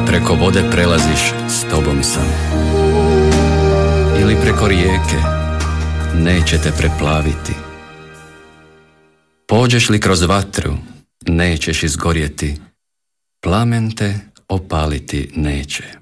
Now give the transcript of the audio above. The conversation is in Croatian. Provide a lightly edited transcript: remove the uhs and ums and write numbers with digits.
preko vode prelaziš, s tobom sam. Ili preko rijeke, neće te preplaviti. Pođeš li kroz vatru, nećeš izgorjeti, plamen te opaliti neće.